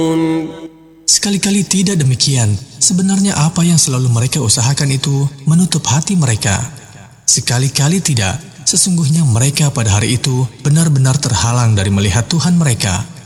Sekali-kali tidak demikian. Sebenarnya apa yang selalu mereka usahakan itu menutup hati mereka. Sekali-kali tidak. Sesungguhnya mereka pada hari itu benar-benar terhalang dari melihat Tuhan mereka.